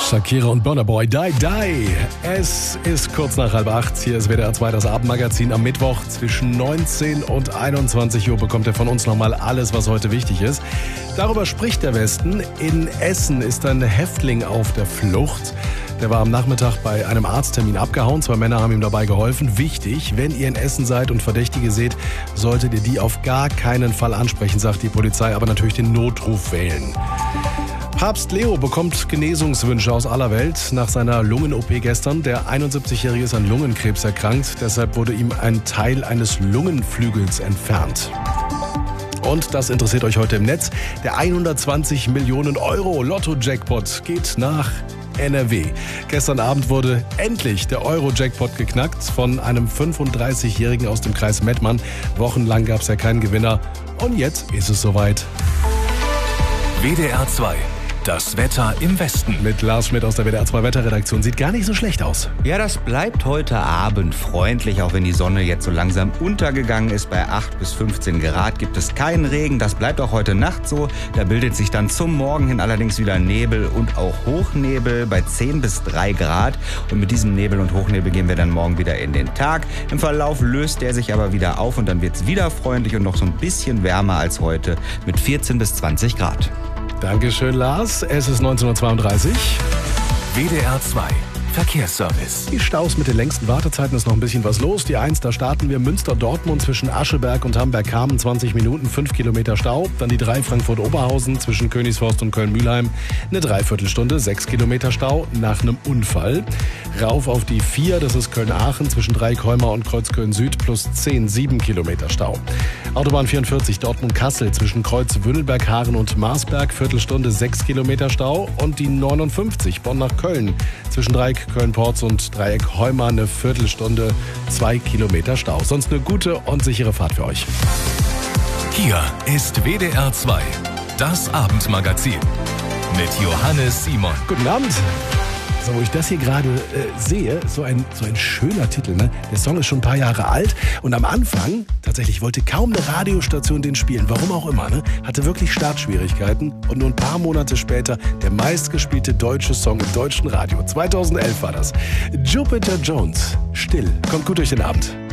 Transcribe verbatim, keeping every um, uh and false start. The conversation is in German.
Shakira und Burna Boy, Die Die. Es ist kurz nach halb acht. Hier ist W D R zwei, das Abendmagazin. Am Mittwoch zwischen neunzehn und einundzwanzig Uhr bekommt ihr von uns nochmal alles, was heute wichtig ist. Darüber spricht der Westen. In Essen ist ein Häftling auf der Flucht. Der war am Nachmittag bei einem Arzttermin abgehauen. Zwei Männer haben ihm dabei geholfen. Wichtig, wenn ihr in Essen seid und Verdächtige seht, solltet ihr die auf gar keinen Fall ansprechen, sagt die Polizei, aber natürlich den Notruf wählen. Papst Leo bekommt Genesungswünsche aus aller Welt nach seiner Lungen-O P gestern. Der einundsiebzigjährige ist an Lungenkrebs erkrankt. Deshalb wurde ihm ein Teil eines Lungenflügels entfernt. Und das interessiert euch heute im Netz. Der hundertzwanzig Millionen Euro Lotto-Jackpot geht nach N R W. Gestern Abend wurde endlich der Euro-Jackpot geknackt von einem fünfunddreißigjährigen aus dem Kreis Mettmann. Wochenlang gab es ja keinen Gewinner. Und jetzt ist es soweit. W D R zwei. Das Wetter im Westen. Mit Lars Schmidt aus der W D R zwei Wetterredaktion. Sieht gar nicht so schlecht aus. Ja, das bleibt heute Abend freundlich, auch wenn die Sonne jetzt so langsam untergegangen ist. Bei acht bis fünfzehn Grad gibt es keinen Regen. Das bleibt auch heute Nacht so. Da bildet sich dann zum Morgen hin allerdings wieder Nebel und auch Hochnebel bei zehn bis drei Grad. Und mit diesem Nebel und Hochnebel gehen wir dann morgen wieder in den Tag. Im Verlauf löst der sich aber wieder auf und dann wird es wieder freundlich und noch so ein bisschen wärmer als heute mit vierzehn bis zwanzig Grad. Dankeschön, Lars. Es ist neunzehn Uhr zweiunddreißig. W D R zwei. Verkehrsservice. Die Staus mit den längsten Wartezeiten ist noch ein bisschen was los. Die eins, da starten wir Münster-Dortmund zwischen Ascheberg und Hamburg-Kamen, zwanzig Minuten, fünf Kilometer Stau. Dann die drei Frankfurt-Oberhausen zwischen Königsforst und Köln-Mühlheim, eine Dreiviertelstunde, sechs Kilometer Stau nach einem Unfall. Rauf auf die vier, das ist Köln-Aachen zwischen Dreieckholmer und Kreuzköln-Süd plus zehn, sieben Kilometer Stau. Autobahn vierundvierzig Dortmund-Kassel zwischen Kreuz-Wünnelberg-Haaren und Marsberg, Viertelstunde, sechs Kilometer Stau. Und die neunundfünfzig Bonn nach Köln zwischen Dreieck Köln-Porz und Dreieck-Heuma eine Viertelstunde, zwei Kilometer Stau. Sonst eine gute und sichere Fahrt für euch. Hier ist W D R zwei, das Abendmagazin mit Johannes Simon. Guten Abend. So, wo ich das hier gerade äh, sehe, so ein, so ein schöner Titel, ne? Der Song ist schon ein paar Jahre alt und am Anfang, tatsächlich wollte kaum eine Radiostation den spielen, warum auch immer, ne? Hatte wirklich Startschwierigkeiten und nur ein paar Monate später der meistgespielte deutsche Song im deutschen Radio. zweitausendelf war das. Jupiter Jones, Still, kommt gut durch den Abend.